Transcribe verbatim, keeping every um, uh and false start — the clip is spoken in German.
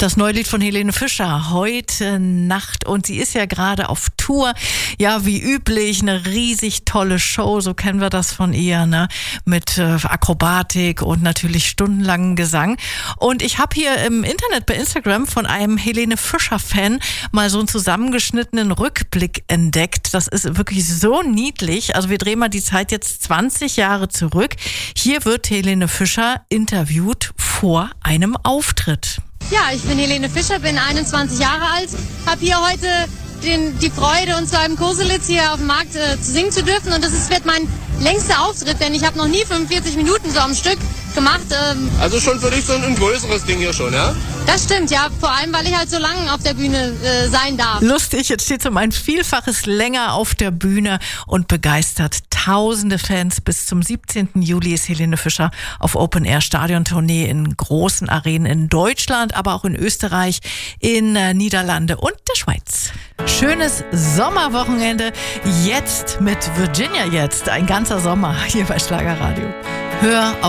Das neue Lied von Helene Fischer, Heute Nacht. Und sie ist ja gerade auf Tour. Ja, wie üblich, eine riesig tolle Show, so kennen wir das von ihr, ne? Mit äh, Akrobatik und natürlich stundenlangen Gesang. Und ich habe hier im Internet bei Instagram von einem Helene Fischer-Fan mal so einen zusammengeschnittenen Rückblick entdeckt. Das ist wirklich so niedlich. Also wir drehen mal die Zeit jetzt zwanzig Jahre zurück. Hier wird Helene Fischer interviewt vor einem Auftritt. Ja, ich bin Helene Fischer, bin einundzwanzig Jahre alt, habe hier heute den, die Freude, uns zu einem Koselitz hier auf dem Markt äh, zu singen zu dürfen. Und das ist, wird mein längster Auftritt, denn ich habe noch nie fünfundvierzig Minuten so am Stück gemacht. Ähm, also schon für dich so ein größeres Ding hier schon, ja? Das stimmt, ja. Vor allem, weil ich halt so lange auf der Bühne äh, sein darf. Lustig, jetzt steht so ein Vielfaches länger auf der Bühne und begeistert tausende Fans. Bis zum siebzehnten Juli ist Helene Fischer auf Open-Air-Stadion-Tournee in großen Arenen in Deutschland, aber auch in Österreich, in äh, Niederlande und der Schweiz. Schönes Sommerwochenende jetzt mit Virginia jetzt. Ein ganzer Sommer hier bei Schlagerradio. Hör auf